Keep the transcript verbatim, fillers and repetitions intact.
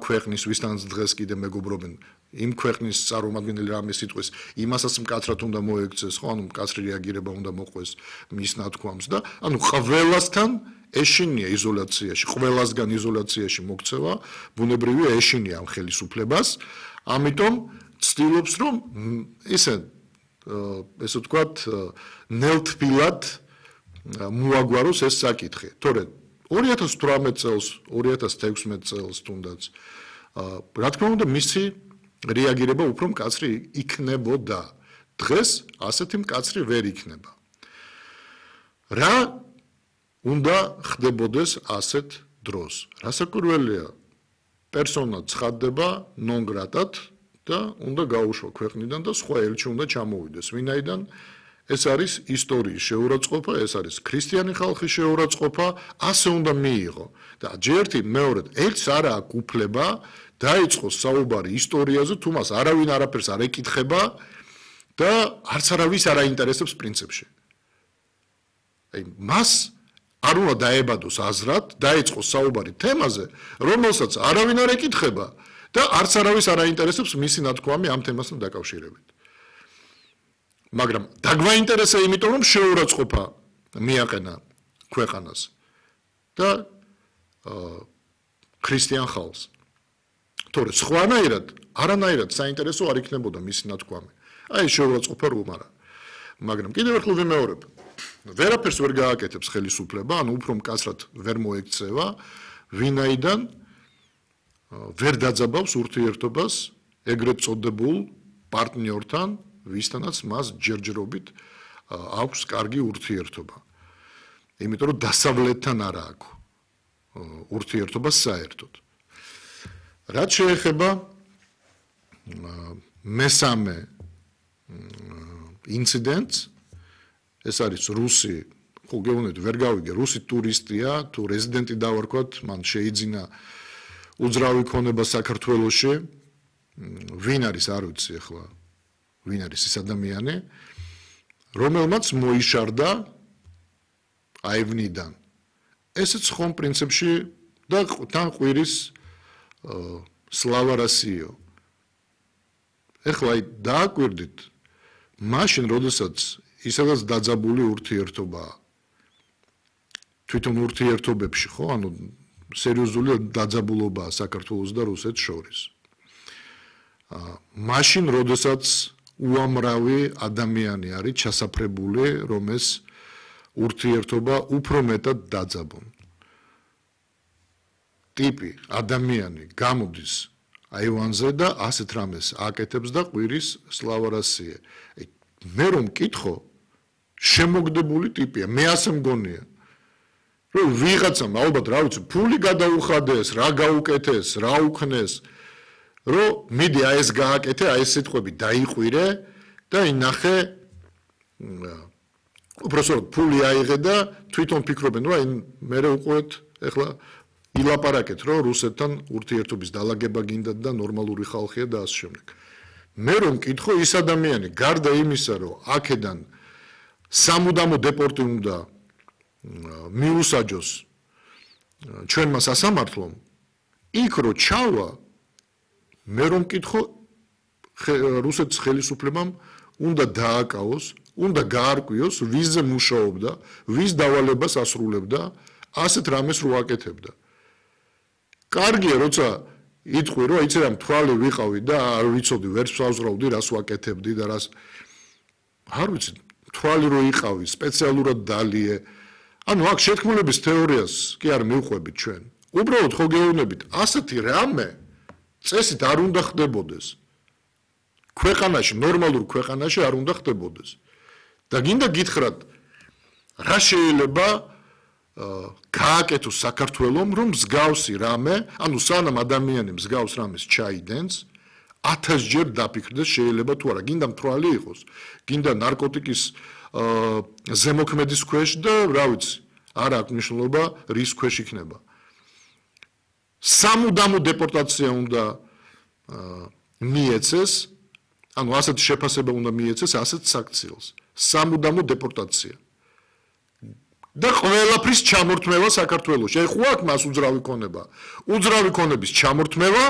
ქვეყნის ვისთანაც დღეს კიდე მეგობრობენ იმ ქვეყნის წარმომადგენელი რამე სიტყვის იმასაც მკაცრად უნდა მოექცეს ხო ანუ მკაცრი რეაგირება უნდა მოყვეს მის ნათქვამს და ანუ ყველასთან ეშინია იზოლაციაში ყველასგან იზოლაციაში მოქცევა ბუნებრივია ეშინია ამ ხელისუფლებას ამიტომ ცდილობს რომ ისე ესე ვთქვათ ნელთბილად მოაგვაროს ეს საკითხი თორე ორი ათას თვრამეტ წელს ორი ათას თექვსმეტ წელს თუნდაც რა თქმა უნდა მისი რეაგირება უფრო მკაცრი იქნებოდა დღეს ასეთი მკაცრი ვერ იქნება რა უნდა ხდებოდეს ასეთ დროს რასაკვირველია პერსონა ცხადდება non gratად და უნდა გაუშვა ქვეყნიდან და სხვა ელჩი უნდა ჩამოვიდეს ვინაიდან ეს არის ისტორიის შეურაცხყოფა ეს არის ქრისტიანი ხალხის შეურაცხყოფა ასე უნდა მიიღო და ჯერტი მეორედ ერთს არა აქვს უფლება დაიწყოს საუბარი ისტორიაზე თუ მას არავინ არაფერს არ ეკითხება და არც არავის არ აინტერესებს პრინციპში აი მას არ უნდა დაებადოს აზრად დაიწყოს საუბარი თემაზე რომელსაც არავინ არ ეკითხება და არც არავის არ აინტერესებს მისი ნათქვამი ამ თემასთან დაკავშირებით მაგრამ დაგვაინტერესა იმიტომ რომ შეურაცხყოფა მიაყენა ქვეყანას და ქრისტიან ხალხს თორე სხვანაირად არანაირად საინტერესო არ იქნებოდა მისი ნათქვამი აი შეურაცხყოფა რომ არა მაგრამ კიდევ ერთხელ ვიმეორებ ვერაფერს ვერ გააკეთებს ხელისუფლება ანუ უფრო მკაცრად ვერ მოექცევა ვინაიდან ვერ დაძაბავს ურთიერთობას ეგრეთ წოდებულ პარტნიორთან ვისთანაც მას ჯერჯერობით აქვს კარგი ურთიერთობა იმიტომ რომ დასავლეთთან არა აქვს ურთიერთობა საერთოდ რაც შეეხება მესამე ინციდენტს ეს არის რუსი ხო გეუბნებით ვერ გავიგე რუსი ტურისტია თუ რეზიდენტი დავარქვათ მან შეიძინა უძრავი ქონება საქართველოში ვინ არის არ ვიცი ახლა ვინ არის ეს ადამიანი რომელმაც მოიშარდა აივნიდან ესეც ხომ პრინციპში და თან ყვირის სლავა რასიო ეხლა დააკვირდით მაშინ როდესაც ისედაც დაძაბული ურთიერთობა თვითონ ურთიერთობებში ხო ანუ სერიოზული დაძაბულობაა საქართველოს და რუსეთს შორის მაშინ როდესაც უამრავი ადამიანი არის ჩასაფრებული რომ ეს ურთიერთობა უფრო მეტად დაძაბონ ტიპი ადამიანი გამოდის აივანზე და ასეთ რამეს აკეთებს და ყვირის სლავა რასიე მე რომ მკითხო შემოგდებული ტიპია მე ასე მგონია რომ ვიღაცამ ალბათ რა ვიცი ფული გადაუხადეს რა გაუკეთეს რა უქნეს რომ მიდი აი ეს გააკეთე აი ეს სიტყვები დაიყვირე და ინახე უბრალოდ ფული აიღე და თვითონ ფიქრობენ რომ აი მე უყურეთ ეხლა ილაპარაკეთ რომ რუსეთთან ურთიერთობის დალაგება გინდათ და ნორმალური ხალხია და ასე შემდეგ მე რომ მკითხო ის ადამიანი გარდა იმისა რომ აქედან სამუდამო დეპორტი უნდა მიუსაჯოს ჩვენმა სასამართლომ იქ რო ჩავა მე რომ მკითხო რუსეთის ხელისუფლებამ უნდა დააკავოს უნდა გაარკვიოს ვიზზე მუშაობდა ვის დავალებას ასრულებდა ასეთ რამეს რო აკეთებდა კარგია როცა იტყვი რომ იცი რა მთვალი ვიყავი და არ ვიცოდი ვერც ვსავზრავდი რას ვაკეთებდი და რას არ ვიცი მთვალი რო იყავი სპეციალურად დალიე ანუ აქ შეთქმულების თეორიას კი არ მივყვებით ჩვენ უბრალოდ ხო გეუბნებით ასეთი რამე წესით არ უნდა ხდებოდეს ქვეყანაში ნორმალურ ქვეყანაში არ უნდა ხდებოდეს და გინდა გითხრათ რა შეიძლება გააკეთოს საქართველომ რომ მსგავსი რამე ანუ სანამ ადამიანი მსგავს რამეს ჩაიდენს ათასჯერ დაფიქრდეს შეიძლება თუ არა გინდა მთვალი იყოს გინდა ნარკოტიკის ზემოქმედის ქვეშ და რა ვიცი არ აქვს მნიშვნელობა რის ქვეშ იქნება სამუდამო დეპორტაცია უნდა მიეცეს ანუ ასეთ შეფასება უნდა მიეცეს ასეთ საქციელს სამუდამო დეპორტაცია და ყველაფრის ჩამორთმევა საქართველოში. აი ხო აქ მას უძრავი ქონება. უძრავი ქონების ჩამორთმევა